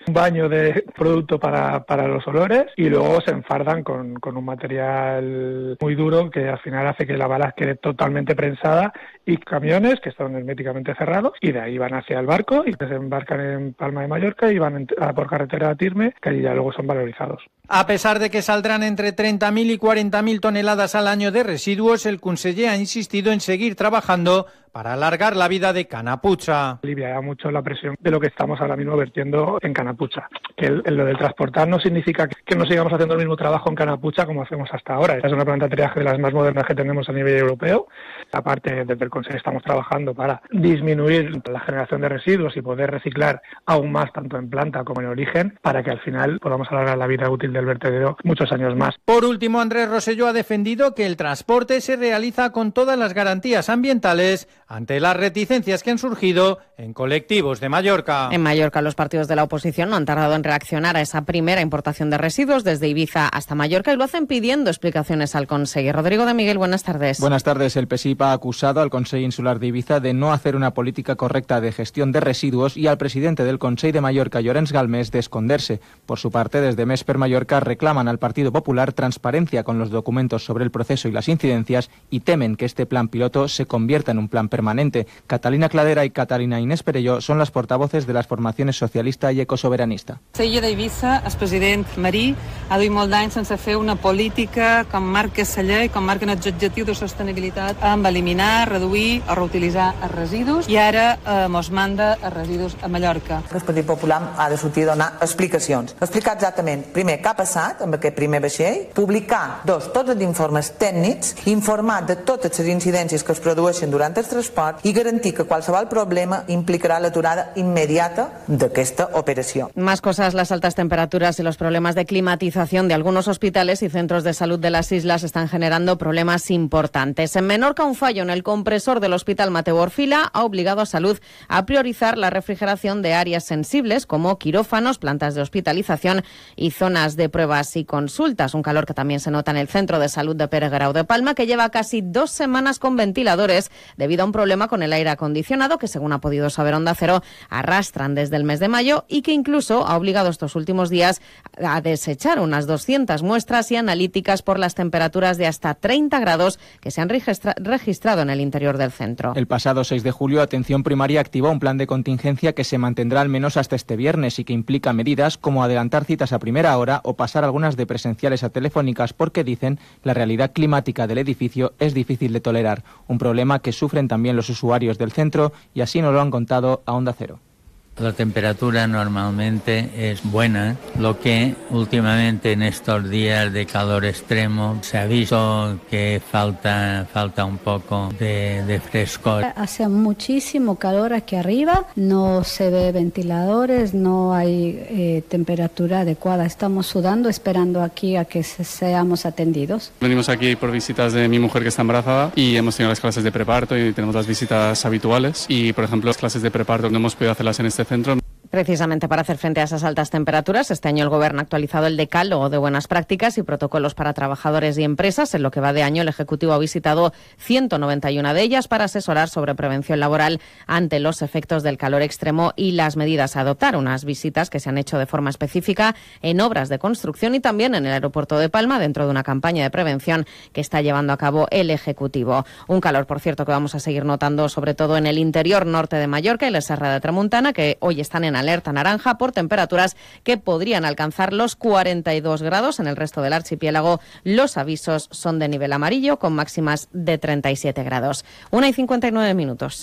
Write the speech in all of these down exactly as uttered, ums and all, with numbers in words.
un baño de producto para, para los olores y luego se enfardan con, con un material muy duro que al final hace que la bala quede totalmente prensada, y camiones que están herméticamente cerrados, y de ahí van hacia el barco y se embarcan en Palma de Mallorca y van a por carretera a Tirme, que allí ya luego son valorizados. A pesar de que saldrán entre treinta mil y cuarenta mil toneladas al año de residuos, el conseller ha insistido en seguir trabajando para alargar la vida de Canapucha. Alivia mucho la presión de lo que estamos ahora mismo vertiendo en Canapucha. Que el, el, lo del transportar no significa que no sigamos haciendo el mismo trabajo en Canapucha como hacemos hasta ahora. Es una planta de triaje de las más modernas que tenemos a nivel europeo. Aparte, desde el Consejo estamos trabajando para disminuir la generación de residuos y poder reciclar aún más tanto en planta como en origen, para que al final podamos alargar la vida útil del vertedero muchos años más. Por último, Andrés Rosselló ha defendido que el transporte se realiza con todas las garantías ambientales ante las reticencias que han surgido en colectivos de Mallorca. En Mallorca, los partidos de la oposición no han tardado en reaccionar a esa primera importación de residuos desde Ibiza hasta Mallorca, y lo hacen pidiendo explicaciones al Consejo. Rodrigo de Miguel, buenas tardes. Buenas tardes. El P S I P ha acusado al Consejo Insular de Ibiza de no hacer una política correcta de gestión de residuos y al presidente del Consejo de Mallorca, Llorenç Galmés, de esconderse. Por su parte, desde Mesper Mallorca reclaman al Partido Popular transparencia con los documentos sobre el proceso y las incidencias, y temen que este plan piloto se convierta en un plan permanente. Catalina Cladera y Catalina Inés Perelló son las portavoces de las formaciones socialista i ecosoberanista. Seia d'Eivissa, el president Marí ha duit molt d'anys sense fer una política com marca la llei, com marquen els objectius de sostenibilitat, amb eliminar, reduir o reutilitzar els residus, i ara eh, mos manda els residus a Mallorca. El Partit Popular ha de sortir a donar explicacions. Explicar exactament, primer, què ha passat amb aquest primer vaixell, publicar, dos, tots els informes tècnics, informar de totes les incidències que es produeixen durant el transport i garantir que qualsevol problema implicarà l'aturada inmediata d'aquesta operació. Más cosas. Las altas temperaturas y los problemas de climatización de algunos hospitales y centros de salud de las islas están generando problemas importantes. En Menorca, un fallo en el compresor del Hospital Mateu Orfila ha obligado a Salud a priorizar la refrigeración de áreas sensibles como quirófanos, plantas de hospitalización y zonas de pruebas y consultas. Un calor que también se nota en el Centro de Salud de Pere Guerau de Palma, que lleva casi dos semanas con ventiladores debido a un problema con el aire acondicionado que, según ha podido saber Onda Cero, arrastran desde el mes de mayo y que incluso ha obligado estos últimos días a desechar unas doscientas muestras y analíticas por las temperaturas de hasta treinta grados que se han registra- registrado en el interior del centro. El pasado seis de julio, Atención Primaria activó un plan de contingencia que se mantendrá al menos hasta este viernes y que implica medidas como adelantar citas a primera hora o pasar algunas de presenciales a telefónicas, porque, dicen, la realidad climática del edificio es difícil de tolerar, un problema que sufren también los usuarios del centro, y así nos lo han contado a Onda Cero. La temperatura normalmente es buena, lo que últimamente en estos días de calor extremo se ha visto que falta, falta un poco de, de frescor. Hace muchísimo calor aquí arriba, no se ve ventiladores, no hay eh, temperatura adecuada. Estamos sudando, esperando aquí a que se, seamos atendidos. Venimos aquí por visitas de mi mujer que está embarazada y hemos tenido las clases de preparto y tenemos las visitas habituales, y por ejemplo las clases de preparto no hemos podido hacerlas en este centro. Precisamente para hacer frente a esas altas temperaturas, este año el Gobierno ha actualizado el decálogo de buenas prácticas y protocolos para trabajadores y empresas. En lo que va de año, el Ejecutivo ha visitado ciento noventa y una de ellas para asesorar sobre prevención laboral ante los efectos del calor extremo y las medidas a adoptar. Unas visitas que se han hecho de forma específica en obras de construcción y también en el aeropuerto de Palma, dentro de una campaña de prevención que está llevando a cabo el Ejecutivo. Un calor, por cierto, que vamos a seguir notando sobre todo en el interior norte de Mallorca y la Serra de Tramuntana, que hoy están en alerta naranja por temperaturas que podrían alcanzar los cuarenta y dos grados. En el resto del archipiélago los avisos son de nivel amarillo con máximas de treinta y siete grados. una y cincuenta y nueve minutos.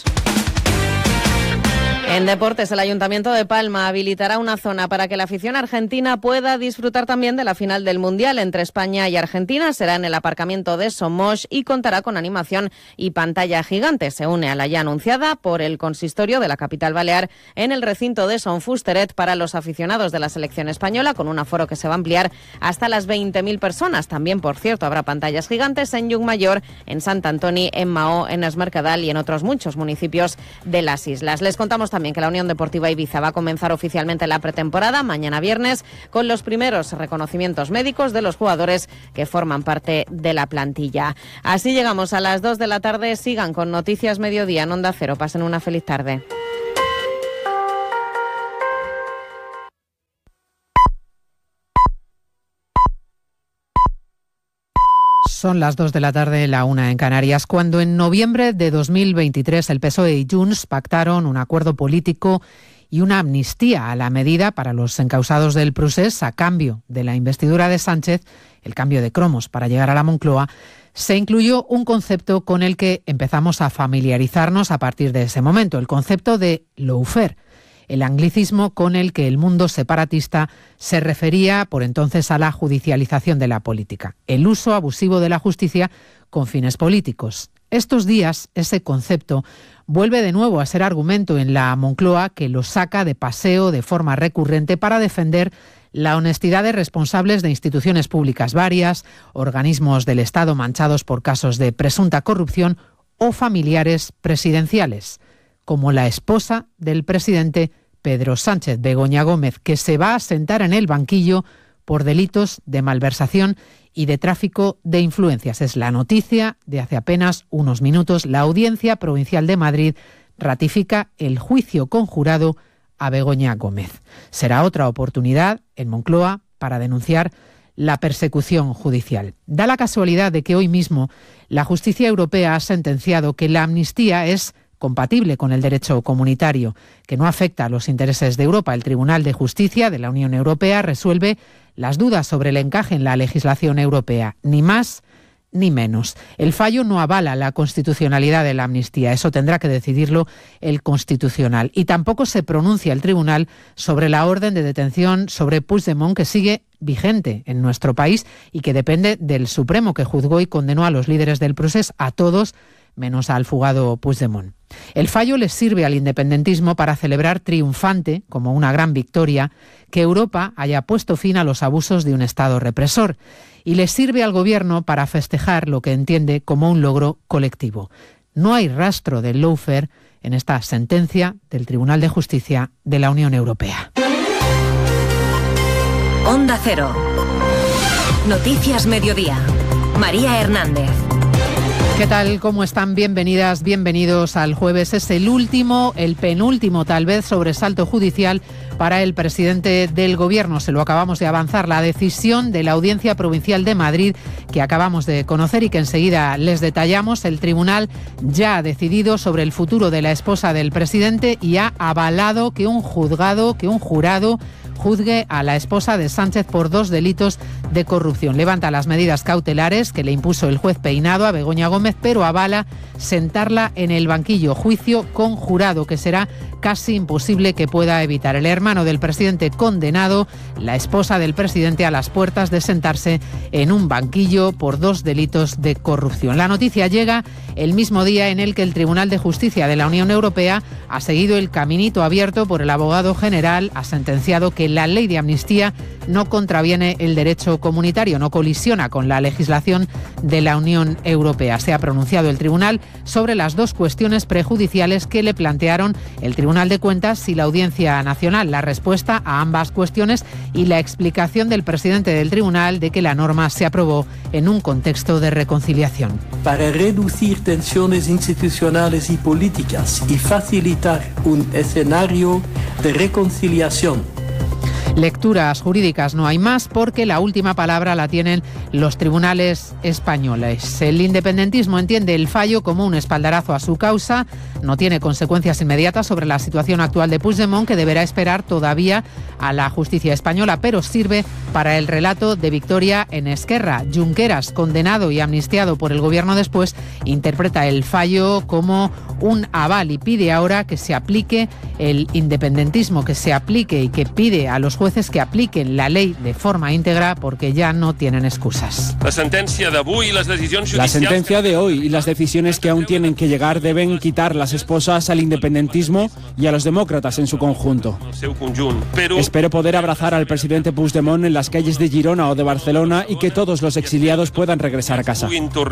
En deportes, el Ayuntamiento de Palma habilitará una zona para que la afición argentina pueda disfrutar también de la final del Mundial entre España y Argentina. Será en el aparcamiento de Somos y contará con animación y pantalla gigante. Se une a la ya anunciada por el consistorio de la capital balear en el recinto de Son Fusteret para los aficionados de la selección española, con un aforo que se va a ampliar hasta las veinte mil personas. También, por cierto, habrá pantallas gigantes en Llucmayor, en Sant Antoni, en Maó, en Es Mercadal y en otros muchos municipios de las islas. Les contamos también que la Unión Deportiva Ibiza va a comenzar oficialmente la pretemporada mañana viernes con los primeros reconocimientos médicos de los jugadores que forman parte de la plantilla. Así llegamos a las dos de la tarde. Sigan con Noticias Mediodía en Onda Cero. Pasen una feliz tarde. Son las dos de la tarde, la una en Canarias, cuando en noviembre de dos mil veintitrés el P S O E y Junts pactaron un acuerdo político y una amnistía a la medida para los encausados del procés a cambio de la investidura de Sánchez, el cambio de cromos para llegar a la Moncloa, se incluyó un concepto con el que empezamos a familiarizarnos a partir de ese momento, el concepto de lawfare, el anglicismo con el que el mundo separatista se refería por entonces a la judicialización de la política, el uso abusivo de la justicia con fines políticos. Estos días ese concepto vuelve de nuevo a ser argumento en la Moncloa, que lo saca de paseo de forma recurrente para defender la honestidad de responsables de instituciones públicas varias, organismos del Estado manchados por casos de presunta corrupción o familiares presidenciales, como la esposa del presidente Pedro Sánchez, Begoña Gómez, que se va a sentar en el banquillo por delitos de malversación y de tráfico de influencias. Es la noticia de hace apenas unos minutos. La Audiencia Provincial de Madrid ratifica el juicio conjurado a Begoña Gómez. Será otra oportunidad en Moncloa para denunciar la persecución judicial. Da la casualidad de que hoy mismo la justicia europea ha sentenciado que la amnistía es compatible con el derecho comunitario, que no afecta a los intereses de Europa. El Tribunal de Justicia de la Unión Europea resuelve las dudas sobre el encaje en la legislación europea, ni más ni menos. El fallo no avala la constitucionalidad de la amnistía, eso tendrá que decidirlo el Constitucional. Y tampoco se pronuncia el Tribunal sobre la orden de detención sobre Puigdemont, que sigue vigente en nuestro país y que depende del Supremo, que juzgó y condenó a los líderes del procés, a todos menos al fugado Puigdemont. El fallo les sirve al independentismo para celebrar triunfante, como una gran victoria, que Europa haya puesto fin a los abusos de un Estado represor, y les sirve al Gobierno para festejar lo que entiende como un logro colectivo. No hay rastro de lawfare en esta sentencia del Tribunal de Justicia de la Unión Europea. Onda Cero. Noticias Mediodía. María Hernández. ¿Qué tal? ¿Cómo están? Bienvenidas, bienvenidos al jueves. Es el último, el penúltimo tal vez, sobresalto judicial para el presidente del Gobierno. Se lo acabamos de avanzar, la decisión de la Audiencia Provincial de Madrid que acabamos de conocer y que enseguida les detallamos. El tribunal ya ha decidido sobre el futuro de la esposa del presidente y ha avalado que un juzgado, que un jurado juzgue a la esposa de Sánchez por dos delitos de corrupción. Levanta las medidas cautelares que le impuso el juez Peinado a Begoña Gómez, pero avala sentarla en el banquillo. Juicio conjurado que será casi imposible que pueda evitar. El hermano del presidente condenado, la esposa del presidente a las puertas de sentarse en un banquillo por dos delitos de corrupción. La noticia llega el mismo día en el que el Tribunal de Justicia de la Unión Europea ha seguido el caminito abierto por el abogado general, ha sentenciado que la ley de amnistía no contraviene el derecho comunitario, no colisiona con la legislación de la Unión Europea. Se ha pronunciado el tribunal sobre las dos cuestiones prejudiciales que le plantearon el Tribunal de Cuentas y la Audiencia Nacional. La respuesta a ambas cuestiones y la explicación del presidente del tribunal de que la norma se aprobó en un contexto de reconciliación. Para reducir tensiones institucionales y políticas y facilitar un escenario de reconciliación. Lecturas jurídicas no hay más porque la última palabra la tienen los tribunales españoles. El independentismo entiende el fallo como un espaldarazo a su causa, no tiene consecuencias inmediatas sobre la situación actual de Puigdemont, que deberá esperar todavía a la justicia española, pero sirve para el relato de victoria en Esquerra. Junqueras, condenado y amnistiado por el gobierno después, interpreta el fallo como un aval y pide ahora que se aplique el independentismo, que se aplique y que pide a los jueces que apliquen la ley de forma íntegra porque ya no tienen excusas. La sentencia de hoy y las decisiones La sentencia de hoy y las decisiones que aún tienen que llegar deben quitar las esposas al independentismo y a los demócratas en su conjunto. Pero... Espero poder abrazar al presidente Puigdemont en las calles de Girona o de Barcelona y que todos los exiliados puedan regresar a casa.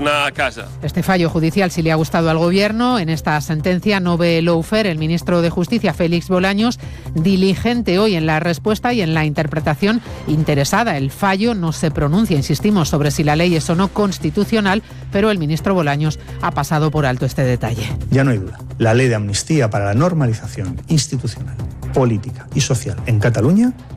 Este fallo judicial sí le ha gustado al gobierno. En esta sentencia no ve lawfare el ministro de Justicia, Félix Bolaños, diligente hoy en la respuesta y en la interpretación interesada. El fallo no se pronuncia, insistimos, sobre si la ley es o no constitucional, pero el ministro Bolaños ha pasado por alto este detalle. Ya no hay duda. La ley de amnistía para la normalización institucional, política y social en Cataluña